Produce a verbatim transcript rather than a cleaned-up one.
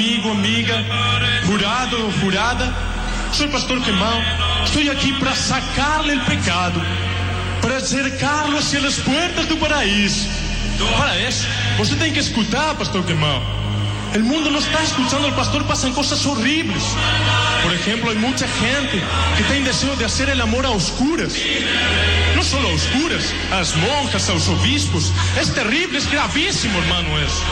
Amigo, amiga, jurado o jurada, soy Pastor Quemao. Estoy aquí para sacarle el pecado, para acercarlo hacia las puertas do paraíso. Para eso, você tem que escutar, Pastor Quemao. El mundo no está escuchando al pastor, pasan cosas horribles. Por ejemplo, hay mucha gente que tiene deseo de hacer el amor a oscuras. No solo a oscuras, a las monjas, a los obispos. Es terrible, es gravísimo, hermano, eso.